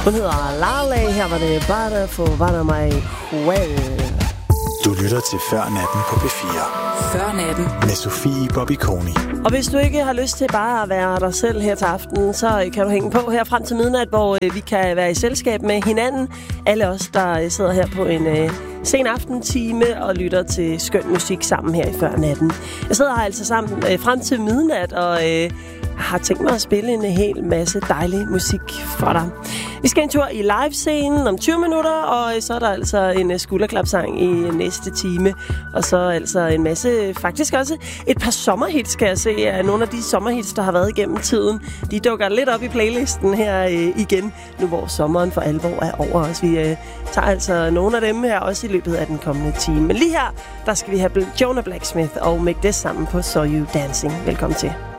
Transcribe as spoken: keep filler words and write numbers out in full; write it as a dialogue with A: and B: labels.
A: Hun hedder Lale. Her var det bare for Vana mig well.
B: Du lytter til Før Natten på P fire.
C: Før Natten
B: med Sofie Bobby Koni.
A: Og hvis du ikke har lyst til bare at være dig selv her til aften, så kan du hænge på her frem til midnat, hvor vi kan være i selskab med hinanden. Alle os, der sidder her på en øh, sen aftentime og lytter til skøn musik sammen her i Før Natten. Jeg sidder her altså sammen øh, frem til midnat og øh, har tænkt mig at spille en hel masse dejlig musik for dig. Vi skal en tur i livescenen om tyve minutter, og så er der altså en skulderklapsang i næste time. Og så altså en masse, faktisk også et par sommerhits, skal jeg se. Nogle af de sommerhits, der har været igennem tiden, de dukker lidt op i playlisten her øh, igen, nu hvor sommeren for alvor er over os. Vi øh, tager altså nogle af dem her også i løbet af den kommende time. Men lige her, der skal vi have Jonah Blacksmith og Make This sammen på Saw You Dancing. Velkommen til.